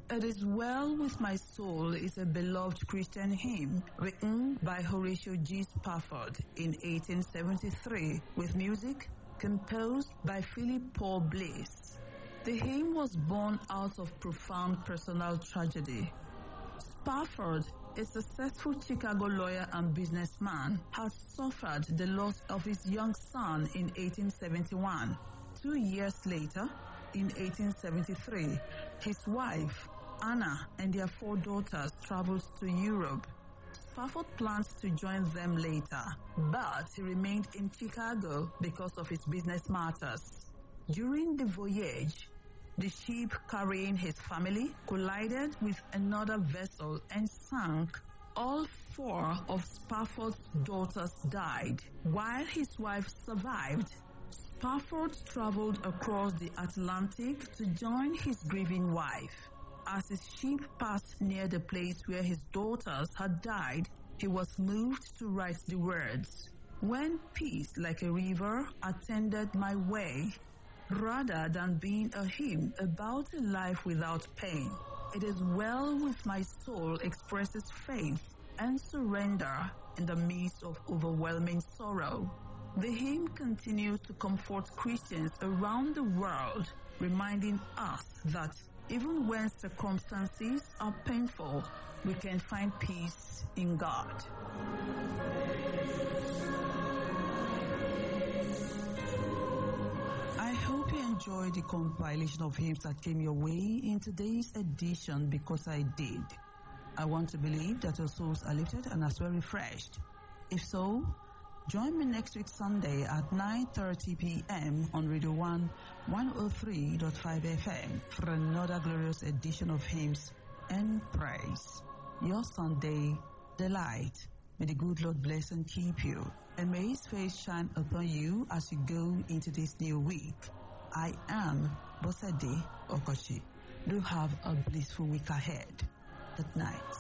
It Is Well With My Soul is a beloved Christian hymn written by Horatio G. Spafford in 1873 with music composed by Philip Paul Bliss. The hymn was born out of profound personal tragedy. Spafford, a successful Chicago lawyer and businessman, had suffered the loss of his young son in 1871. 2 years later, in 1873, his wife, Anna, and their 4 daughters traveled to Europe. Spafford planned to join them later, but he remained in Chicago because of his business matters. During the voyage, the ship carrying his family collided with another vessel and sank. All 4 of Spafford's daughters died, while his wife survived. Spafford traveled across the Atlantic to join his grieving wife. As his ship passed near the place where his daughters had died, he was moved to write the words, "When peace like a river attended my way," rather than being a hymn about a life without pain. It Is Well With My Soul expresses faith and surrender in the midst of overwhelming sorrow. The hymn continues to comfort Christians around the world, reminding us that even when circumstances are painful, we can find peace in God. I hope you enjoyed the compilation of hymns that came your way in today's edition, because I did. I want to believe that your souls are lifted and as well refreshed. If so, join me next week Sunday at 9:30 p.m. on Radio 1 103.5 FM for another glorious edition of Hymns and Praise. Your Sunday delight. May the good Lord bless and keep you, and may His face shine upon you as you go into this new week. I am Bosede Okochi. Do have a blissful week ahead. Good night.